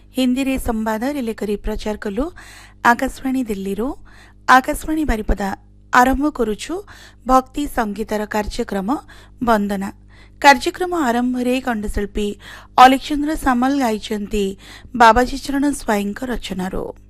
हिंदी रे संवाद रिले करी प्रचार कलु। आकाशवाणी दिल्ली रो आकाशवाणी बारिपदा आरंभ करुछु भक्ति संगीतर कार्यक्रम वंदना। कार्यक्रम आरंभ रे कंठशिल्पी अलेक्जेंद्र सामल गाइचंती बाबाजी चरण स्वाईंक रचनारो।